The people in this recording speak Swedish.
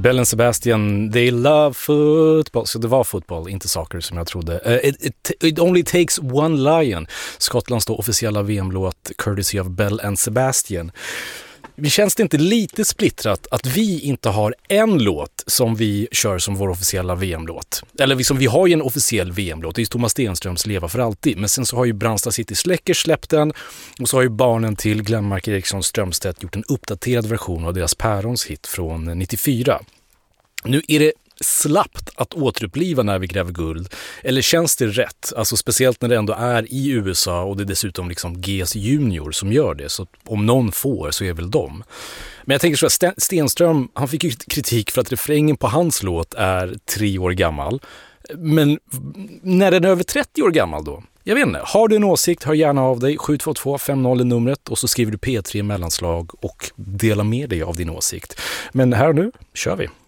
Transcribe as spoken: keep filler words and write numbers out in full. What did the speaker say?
Bell and Sebastian, they love football. Så det var fotboll, inte soccer som jag trodde. Uh, it, it, it only takes one lion. Skottlands då officiella V M-låt courtesy of Bell and Sebastian. Vi känns det inte lite splittrat att vi inte har en låt som vi kör som vår officiella V M-låt? Eller liksom, vi har ju en officiell V M-låt, det är Thomas Stenströms Leva för alltid. Men sen så har ju Brandsta City Släckers släppt den, och så har ju barnen till Glenmark Eriksson Strömstedt gjort en uppdaterad version av deras Pärons hit från nittiofyra. Nu är det slappt att återuppliva När vi gräver guld, eller känns det rätt? Alltså speciellt när det ändå är i U S A och det är dessutom liksom G S Junior som gör det, så om någon får så är väl de. Men jag tänker så att Stenström, han fick ju kritik för att refrängen på hans låt är tre år gammal. Men när den är över trettio år gammal då? Jag vet inte, har du en åsikt, hör gärna av dig. sju två två fem noll är numret, och så skriver du P tre mellanslag och delar med dig av din åsikt. Men här och nu kör vi.